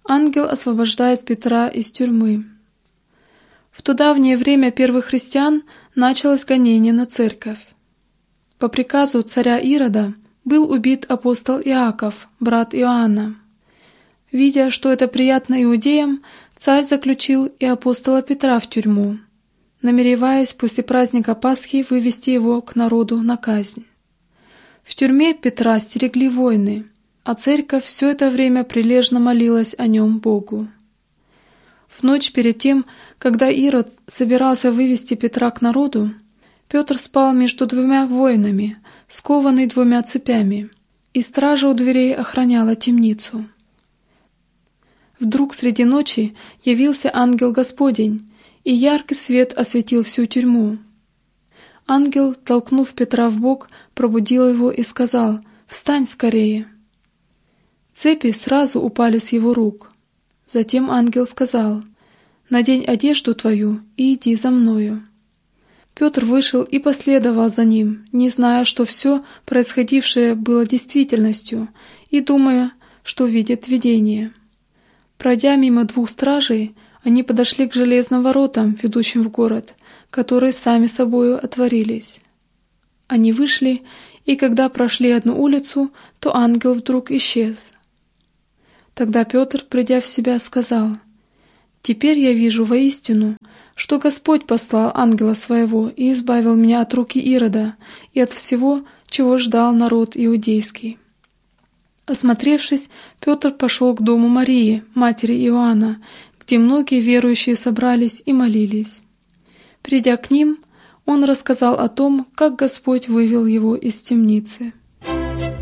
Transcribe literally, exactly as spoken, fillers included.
Ангел освобождает Петра из тюрьмы. В то давнее время первых христиан началось гонение на церковь. По приказу царя Ирода был убит апостол Иаков, брат Иоанна. Видя, что это приятно иудеям, царь заключил и апостола Петра в тюрьму, намереваясь после праздника Пасхи вывести его к народу на казнь. В тюрьме Петра стерегли воины, а церковь все это время прилежно молилась о нем Богу. В ночь перед тем, когда Ирод собирался вывести Петра к народу, Петр спал между двумя воинами, скованный двумя цепями, и стража у дверей охраняла темницу. Вдруг среди ночи явился ангел Господень, и яркий свет осветил всю тюрьму. Ангел, толкнув Петра в бок, пробудил его и сказал: «Встань скорее!» Цепи сразу упали с его рук. Затем ангел сказал: «Надень одежду твою и иди за мною». Петр вышел и последовал за ним, не зная, что все происходившее было действительностью, и думая, что видит видение. Пройдя мимо двух стражей, они подошли к железным воротам, ведущим в город, которые сами собою отворились. Они вышли, и когда прошли одну улицу, то ангел вдруг исчез. Тогда Петр, придя в себя, сказал: «Теперь я вижу воистину, что Господь послал ангела своего и избавил меня от руки Ирода и от всего, чего ждал народ иудейский». Осмотревшись, Петр пошел к дому Марии, матери Иоанна, где многие верующие собрались и молились. Придя к ним, он рассказал о том, как Господь вывел его из темницы.